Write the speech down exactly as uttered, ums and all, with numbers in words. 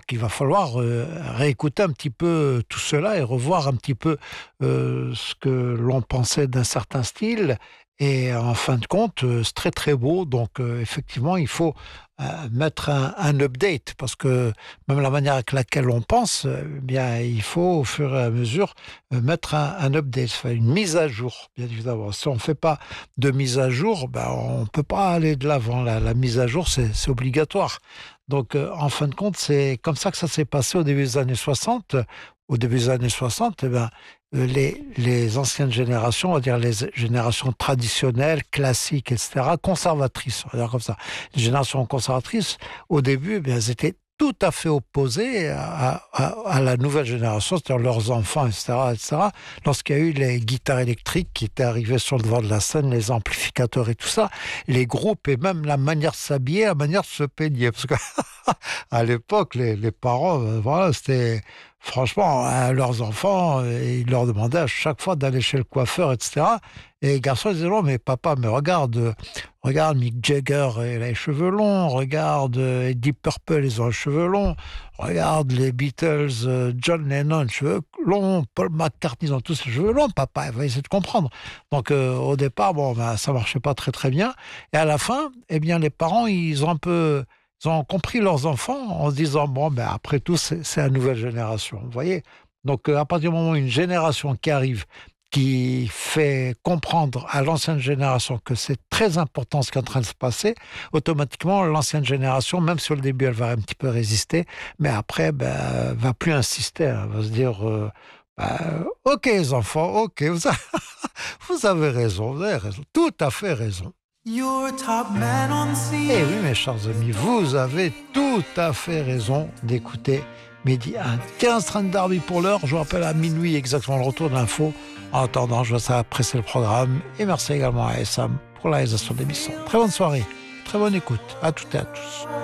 il va falloir euh, réécouter un petit peu tout cela et revoir un petit peu euh, ce que l'on pensait d'un certain style. Et en fin de compte, euh, c'est très très beau. Donc euh, effectivement, il faut euh, mettre un, un update parce que même la manière avec laquelle on pense, euh, eh bien, il faut au fur et à mesure euh, mettre un, un update, enfin, une mise à jour, bien évidemment. Si on ne fait pas de mise à jour, ben, on ne peut pas aller de l'avant. La, la mise à jour, c'est c'est obligatoire. Donc, euh, en fin de compte, c'est comme ça que ça s'est passé au début des années soixante. Au début des années soixante, eh ben, euh, les, les anciennes générations, on va dire les générations traditionnelles, classiques, et cetera, conservatrices, on va dire comme ça. Les générations conservatrices, au début, eh bien, elles étaient tout à fait opposées à, à, à la nouvelle génération, c'est-à-dire leurs enfants, et cetera, et cetera. Lorsqu'il y a eu les guitares électriques qui étaient arrivées sur le devant de la scène, les amplificateurs et tout ça, les groupes et même la manière de s'habiller, la manière de se peigner. Parce que à l'époque, les, les parents, euh, voilà, c'était franchement, à leurs enfants, euh, ils leur demandaient à chaque fois d'aller chez le coiffeur, et cetera. Et les garçons ils disaient non, mais papa, mais regarde, euh, regarde Mick Jagger, il a les cheveux longs, regarde euh, Deep Purple, ils ont les cheveux longs, regarde les Beatles, euh, John Lennon, cheveux longs, Paul McCartney, ils ont tous les cheveux longs, papa, il va essayer de comprendre. Donc euh, au départ, bon, ben, ça marchait pas très très bien. Et à la fin, eh bien, les parents, ils ont un peu ils ont compris leurs enfants en se disant, bon, ben, après tout, c'est c'est la nouvelle génération. Vous voyez? Donc, euh, à partir du moment où une génération qui arrive, qui fait comprendre à l'ancienne génération que c'est très important ce qui est en train de se passer, automatiquement, l'ancienne génération, même si au début, elle va un petit peu résister, mais après, ben, elle va plus insister. Elle va se dire, euh, ben, ok, les enfants, ok, vous, a- vous avez raison, vous avez raison, tout à fait raison. You're a top man on Eh scene. oui, mes chers amis, vous avez tout à fait raison d'écouter Mehdi un quinze trente Derby pour l'heure. Je vous rappelle à minuit exactement le retour de l'info. En attendant, je vous apprécier le programme. Et merci également à Essam pour la réalisation de l'émission. Très bonne soirée, très bonne écoute à toutes et à tous.